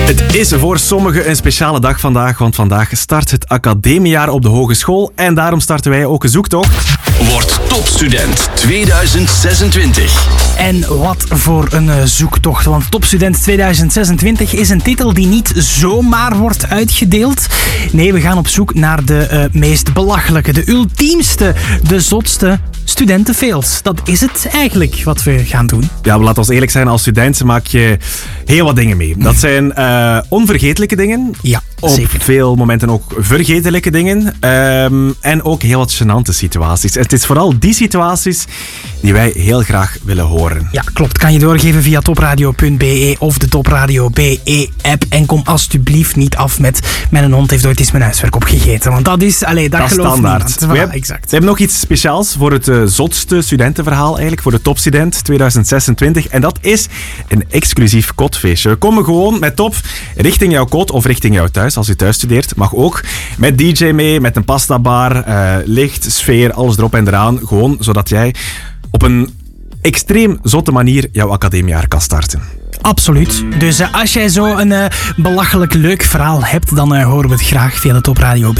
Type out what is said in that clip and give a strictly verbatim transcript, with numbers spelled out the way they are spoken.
Het is voor sommigen een speciale dag vandaag, want vandaag start het academiejaar op de hogeschool en daarom starten wij ook een zoektocht. Word topstudent tweeduizend zesentwintig. En wat voor een uh, zoektocht, want Topstudent tweeduizend zesentwintig is een titel die niet zomaar wordt uitgedeeld. Nee, we gaan op zoek naar de uh, meest belachelijke, de ultiemste, de zotste studentenfails. Dat is het eigenlijk wat we gaan doen. Ja, we laten ons eerlijk zijn, als student maak je heel wat dingen mee. Dat zijn uh, onvergetelijke dingen. Ja, op zeker. veel momenten ook vergetelijke dingen. Um, en ook heel wat gênante situaties. Het is vooral die situaties die wij heel graag willen horen. Ja, klopt. Kan je doorgeven via topradio punt b e of de Topradio B E-app. En kom alsjeblieft niet af met mijn hond heeft ooit eens mijn huiswerk opgegeten. Want dat is, allee, dat, Dat is gelooft standaard. niemand. We Voilà, hebben, exact. we hebben nog iets speciaals voor het uh, zotste studentenverhaal eigenlijk. Voor de Topstudent tweeduizend zesentwintig. En dat is een exclusief kotfeestje. We komen gewoon met Top richting jouw kot of richting jou thuis. Als je thuis studeert, mag ook. Met D J mee, met een pastabar, uh, licht, sfeer, alles erop en eraan. Gewoon zodat jij op een extreem zotte manier jouw academiejaar kan starten. Absoluut. Dus uh, als jij zo een uh, belachelijk leuk verhaal hebt, dan uh, horen we het graag via de Topradio B